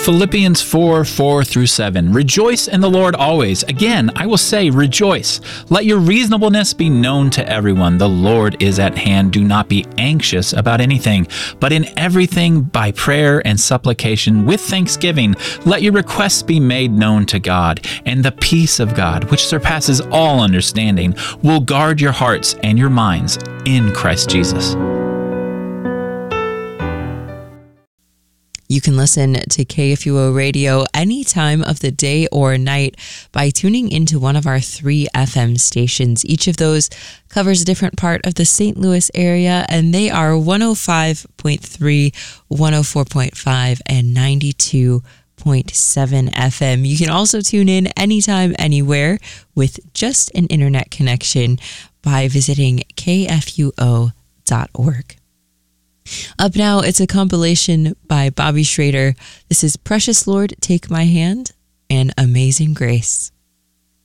Philippians 4:4-7. Rejoice in the Lord always. Again, I will say, rejoice. Let your reasonableness be known to everyone. The Lord is at hand. Do not be anxious about anything, but in everything by prayer and supplication with thanksgiving, let your requests be made known to God. And the peace of God, which surpasses all understanding, will guard your hearts and your minds in Christ Jesus. You can listen to KFUO Radio any time of the day or night by tuning into one of our 3 FM stations. Each of those covers a different part of the St. Louis area, and they are 105.3, 104.5, and 92.7 FM. You can also tune in anytime, anywhere with just an internet connection by visiting kfuo.org. Up now, it's a compilation by Bobby Schrader. This is Precious Lord, Take My Hand and Amazing Grace.